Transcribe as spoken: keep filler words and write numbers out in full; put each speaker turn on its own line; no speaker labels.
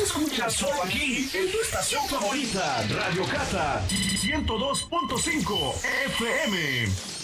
escuchas solo aquí, en tu estación favorita, Radio Cata ciento dos punto cinco F M.